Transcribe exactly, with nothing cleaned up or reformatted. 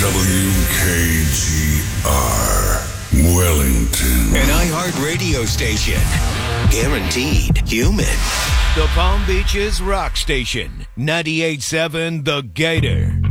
W K G R, Wellington. An iHeart radio station. Guaranteed human. The Palm Beaches Rock Station. ninety-eight point seven The Gator.